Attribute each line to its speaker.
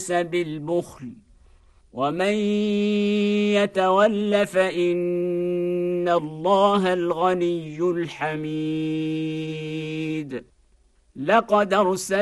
Speaker 1: بالبخل ومن يتول فإن الله الغني الحميد لقد أرسلنا